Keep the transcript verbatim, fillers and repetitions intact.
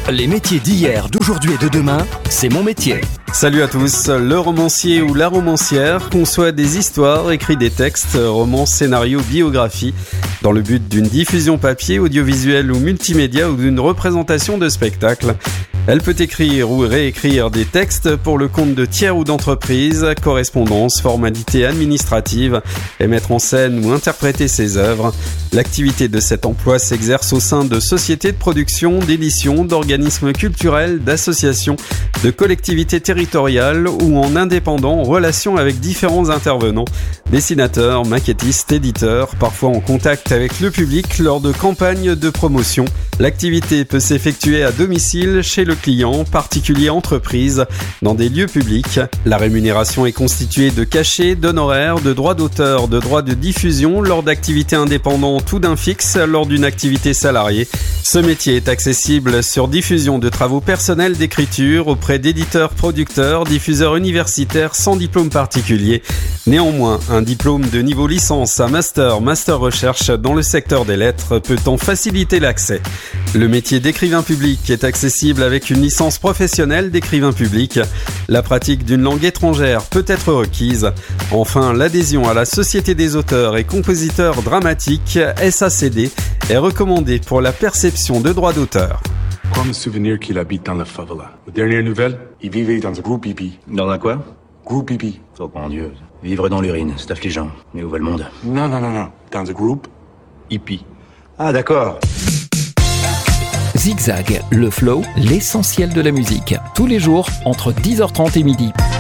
Les métiers d'hier, d'aujourd'hui et de demain, c'est mon métier. Salut à tous, le romancier ou la romancière conçoit des histoires, écrit des textes, romans, scénarios, biographies, dans le but d'une diffusion papier, audiovisuelle ou multimédia ou d'une représentation de spectacle. Elle peut écrire ou réécrire des textes pour le compte de tiers ou d'entreprises, correspondance, formalités administratives, et mettre en scène ou interpréter ses œuvres. L'activité de cet emploi s'exerce au sein de sociétés de production, d'édition, d'organismes culturels, d'associations, de collectivités territoriales ou en indépendant en relation avec différents intervenants, dessinateurs, maquettistes, éditeurs, parfois en contact avec le public lors de campagnes de promotion. L'activité peut s'effectuer à domicile, chez le client, particulier, entreprise, dans des lieux publics. La rémunération est constituée de cachets, d'honoraires, de droits d'auteur, de droits de diffusion lors d'activités indépendantes ou d'un fixe lors d'une activité salariée. Ce métier est accessible sur diffusion de travaux personnels d'écriture auprès d'éditeurs, producteurs, diffuseurs universitaires sans diplôme particulier. Néanmoins, un diplôme de niveau licence à master, master recherche dans le secteur des lettres peut en faciliter l'accès. Le métier d'écrivain public est accessible avec une licence professionnelle d'écrivain public. La pratique d'une langue étrangère peut être requise. Enfin, l'adhésion à la Société des auteurs et compositeurs dramatiques, S A C D, est recommandée pour la perception de droits d'auteur. Quoi me souvenir qu'il habite dans la favela. Aux dernières nouvelles, il vivait dans un groupe hippie. Dans un quoi? Groupe hippie. Oh mon Dieu. Vivre dans l'urine, c'est affligeant. Mais où va le monde? Non, non, non, non. Dans un groupe hippie. Ah d'accord. Zigzag, le flow, l'essentiel de la musique. Tous les jours, entre dix heures trente et midi.